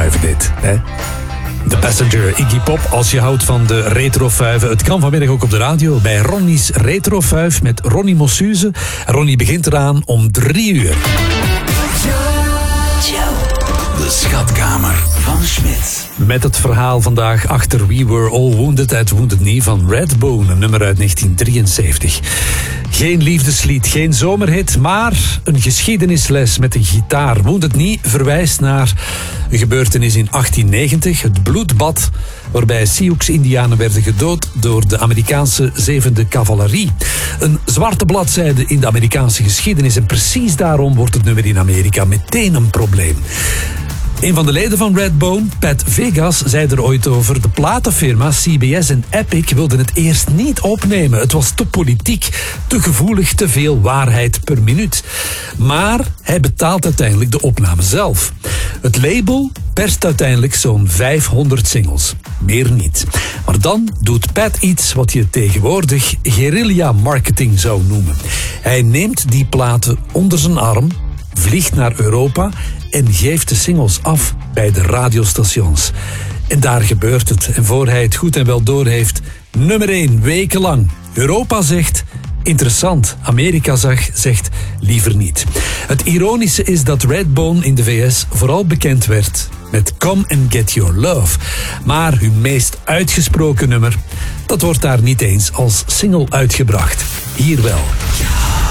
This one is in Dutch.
retrofuiven dit, hè? The Passenger, Iggy Pop, als je houdt van de retrofuiven. Het kan vanmiddag ook op de radio bij Ronnie's Retrofuif met Ronnie Mossuze. Ronnie begint eraan om 3 uur. De schatkamer van Smit. Met het verhaal vandaag achter We Were All Wounded at Wounded Knee van Redbone, een nummer uit 1973. Geen liefdeslied, geen zomerhit, maar een geschiedenisles met een gitaar. Wounded Knee verwijst naar een gebeurtenis in 1890, het bloedbad, waarbij Sioux-Indianen werden gedood door de Amerikaanse 7e cavalerie. Een zwarte bladzijde in de Amerikaanse geschiedenis en precies daarom wordt het nummer in Amerika meteen een probleem. Een van de leden van Redbone, Pat Vegas, zei er ooit over: de platenfirma CBS en Epic wilden het eerst niet opnemen. Het was te politiek, te gevoelig, te veel waarheid per minuut. Maar hij betaalt uiteindelijk de opname zelf. Het label perst uiteindelijk zo'n 500 singles. Meer niet. Maar dan doet Pat iets wat je tegenwoordig guerrilla marketing zou noemen. Hij neemt die platen onder zijn arm, vliegt naar Europa en geeft de singles af bij de radiostations. En daar gebeurt het. En voor hij het goed en wel doorheeft, nummer 1 wekenlang. Europa zegt interessant. Amerika zegt liever niet. Het ironische is dat Redbone in de VS vooral bekend werd met Come and Get Your Love. Maar hun meest uitgesproken nummer, dat wordt daar niet eens als single uitgebracht. Hier wel.